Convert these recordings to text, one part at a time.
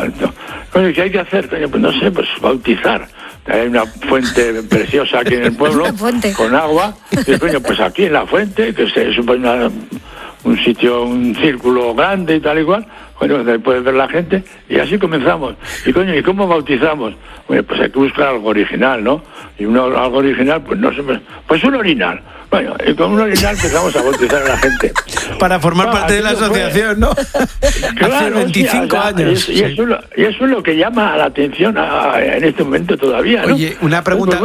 Coño, ¿qué hay que hacer? Coño, pues no sé, pues bautizar. Hay una fuente preciosa aquí en el pueblo, con agua. Y coño, pues aquí en la fuente, que se supone un sitio, un círculo grande y tal y cual, bueno, donde puede ver la gente, y así comenzamos. Y coño, ¿y cómo bautizamos? Bueno, pues hay que buscar algo original, ¿no? Y algo original, pues no sé, pues un orinal. Bueno, y con un orinal empezamos a bautizar a la gente. Para formar parte de la asociación, ¿no? Claro, hace 25 años. Y eso es lo que llama la atención en este momento todavía, ¿no? Oye, una pregunta,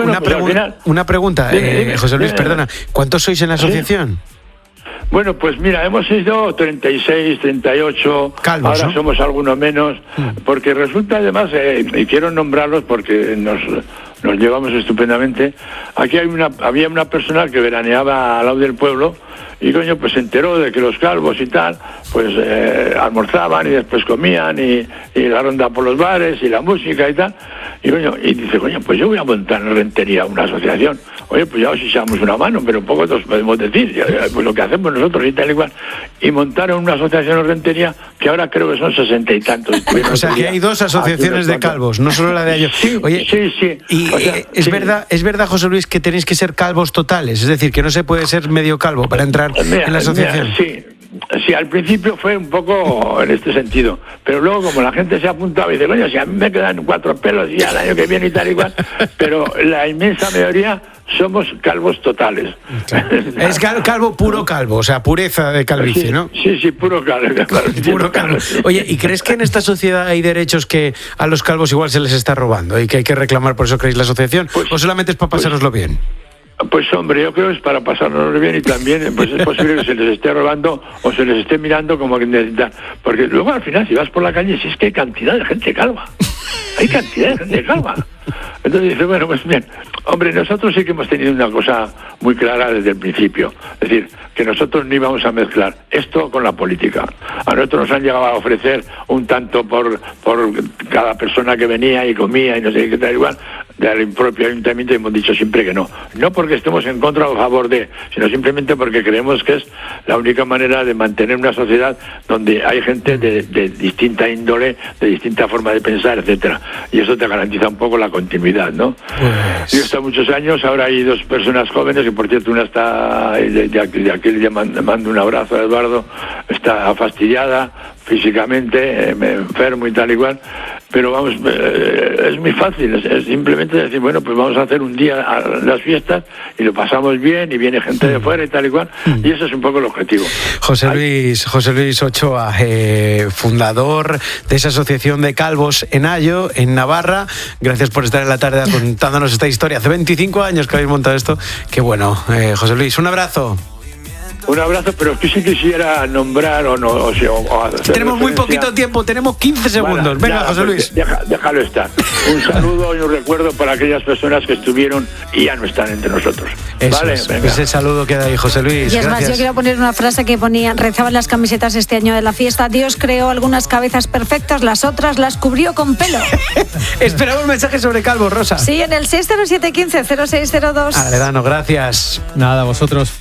Dime, José Luis, perdona. ¿Cuántos sois en la asociación? Bueno, pues mira, hemos sido 36, 38, calvos, ahora ¿no? Somos algunos menos, porque resulta además, y quiero nombrarlos porque nos llevamos estupendamente, aquí había una persona que veraneaba al lado del pueblo, y coño, pues se enteró de que los calvos y tal, pues almorzaban y después comían, y la ronda por los bares, y la música y tal, y coño, y dice, coño, pues yo voy a montar en Rentería una asociación. Oye, pues ya os echamos una mano, pero poco nos podemos decir, pues lo que hacemos nosotros y tal y cual. Y montaron una asociación en Rentería, que ahora creo que son 60 y tantos. O sea, que hay dos asociaciones de calvos, no solo la de ellos. Sí, oye, sí. Y o sea, ¿es verdad, José Luis, que tenéis que ser calvos totales? Es decir, que no se puede ser medio calvo para entrar en la asociación. Sí, al principio fue un poco en este sentido, pero luego como la gente se apuntaba y dice, coño, si a mí me quedan 4 pelos y al año que viene y tal y cual, pero la inmensa mayoría somos calvos totales. Es calvo, puro calvo, o sea, pureza de calvicie, ¿no? Sí, puro calvo. Puro calvo. Oye, ¿y crees que en esta sociedad hay derechos que a los calvos igual se les está robando y que hay que reclamar, por eso creéis la asociación? Pues, ¿o solamente es para pasároslo bien? Pues hombre, yo creo que es para pasárnoslo bien y también pues es posible que se les esté robando o se les esté mirando como que necesitan. Porque luego al final si vas por la calle, si es que hay cantidad de gente calva. Hay cantidad de gente calva. Entonces dice, bueno, pues bien, hombre, nosotros sí que hemos tenido una cosa muy clara desde el principio. Es decir, que nosotros no íbamos a mezclar esto con la política. A nosotros nos han llegado a ofrecer un tanto por cada persona que venía y comía y no sé qué tal igual, del propio ayuntamiento, y hemos dicho siempre que no. No porque estemos en contra o a favor de, sino simplemente porque creemos que es la única manera de mantener una sociedad donde hay gente de distinta índole, de distinta forma de pensar, etcétera. Y eso te garantiza un poco la continuidad, ¿no? Pues... Yo he estado muchos años, ahora hay 2 personas jóvenes, que por cierto una está, de aquí le mando un abrazo a Eduardo, está fastidiada físicamente, me enfermo y tal igual, pero vamos, es muy fácil, es simplemente decir, bueno, pues vamos a hacer un día a las fiestas y lo pasamos bien y viene gente de fuera y tal igual, y ese es un poco el objetivo. José Luis Ochoa, fundador de esa asociación de calvos en Ayo, en Navarra, gracias por estar en la tarde contándonos esta historia. Hace 25 años que habéis montado esto, qué bueno. José Luis, un abrazo. Un abrazo, pero es que si quisiera nombrar o no... O tenemos muy poquito tiempo, tenemos 15 segundos. Venga, ya, José Luis. Déjalo estar. Un saludo y un recuerdo para aquellas personas que estuvieron y ya no están entre nosotros. Eso ¿vale? Es. Ese saludo queda ahí, José Luis. Y es gracias. más, yo quiero poner una frase que rezaban las camisetas este año de la fiesta. Dios creó algunas cabezas perfectas, las otras las cubrió con pelo. Esperamos un mensaje sobre calvo, Rosa. Sí, en el 60715-0602. Aledano, gracias. Nada, vosotros.